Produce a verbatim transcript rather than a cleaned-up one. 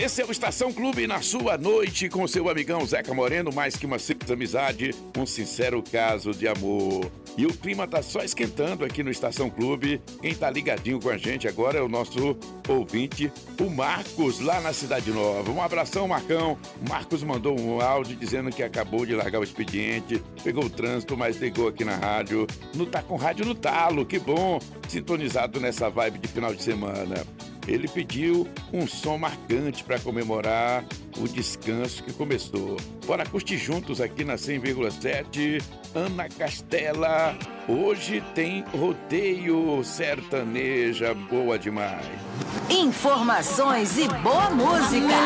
Esse é o Estação Clube na sua noite com seu amigão Zeca Moreno, mais que uma simples amizade, um sincero caso de amor. E o clima tá só esquentando aqui no Estação Clube. Quem tá ligadinho com a gente agora é o nosso ouvinte, o Marcos, lá na Cidade Nova. Um abração, Marcão. O Marcos mandou um áudio dizendo que acabou de largar o expediente, pegou o trânsito, mas ligou aqui na rádio. No Tá com Rádio no Talo, que bom, sintonizado nessa vibe de final de semana. Ele pediu um som marcante para comemorar o descanso que começou. Bora curtir juntos aqui na cem vírgula sete. Ana Castela, hoje tem rodeio sertaneja boa demais. Informações e boa música.